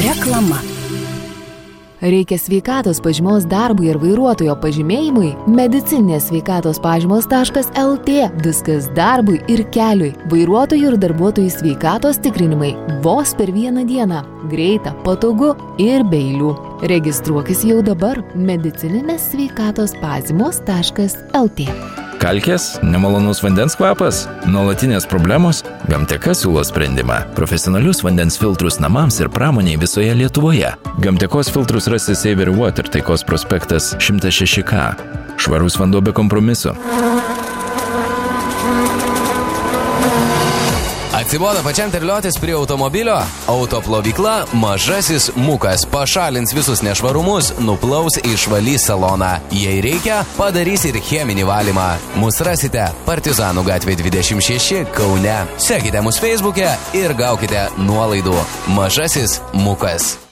Reklama. Reikia sveikatos pažymos darbui ir vairuotojo pažymėjimui? Medicininės sveikatos pažymos.lt. Viskas darbui ir keliui. Vairuotojų ir darbuotojų sveikatos tikrinimai vos per vieną dieną. Greita, patogu ir be eilių. Registruokis jau dabar. Medicininės sveikatos pažymos.lt. Kalkės, nemalonus vandens kvapas, nuolatinės problemos, Gamteka siūlo sprendimą. Profesionalius vandens filtrus namams ir pramoniai visoje Lietuvoje. Gamtekos filtrus rasi Saver Water, Taikos prospektas 106K. Švarus vanduo be kompromiso. Atsibodo pačiam terliotis prie automobilio? Autoplovykla Mažasis Mukas pašalins visus nešvarumus, nuplaus išvalys saloną. Jei reikia, padarys ir cheminį valymą. Mus rasite Partizanų gatvė 26 Kaune. Sekite mus Facebook'e ir gaukite nuolaidų. Mažasis Mukas.